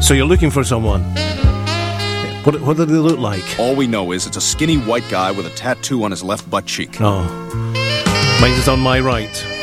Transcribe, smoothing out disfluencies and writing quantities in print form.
So you're looking for someone. What do they look like? All we know is it's a skinny white guy with a tattoo on his left butt cheek. Oh. Mine is on my right.